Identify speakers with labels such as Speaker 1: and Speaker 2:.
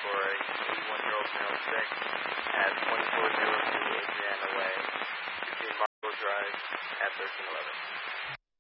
Speaker 1: for a 81-year-old male sick at 2402 Adriana Way between Marble Drive at 1311.